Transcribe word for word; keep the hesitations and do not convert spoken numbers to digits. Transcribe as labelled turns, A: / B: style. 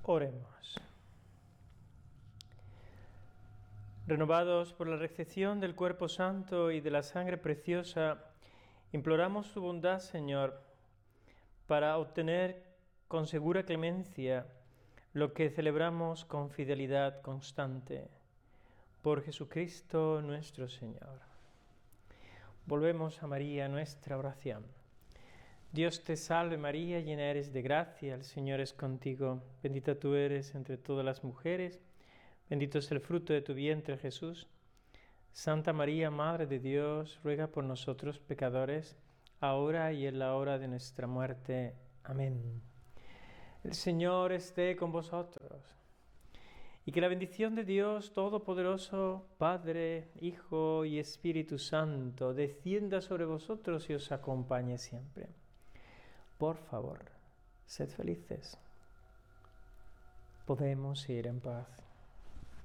A: Oremos. Renovados por la recepción del cuerpo santo y de la sangre preciosa, imploramos tu bondad, Señor, para obtener con segura clemencia lo que celebramos con fidelidad constante. Por Jesucristo nuestro Señor. Volvemos a María, nuestra oración. Dios te salve María, llena eres de gracia, el Señor es contigo. Bendita tú eres entre todas las mujeres, bendito es el fruto de tu vientre Jesús. Santa María, Madre de Dios, ruega por nosotros pecadores, ahora y en la hora de nuestra muerte. Amén. El Señor esté con vosotros. Y que la bendición de Dios Todopoderoso, Padre, Hijo y Espíritu Santo, descienda sobre vosotros y os acompañe siempre. Por favor, sed felices. Podemos ir en paz.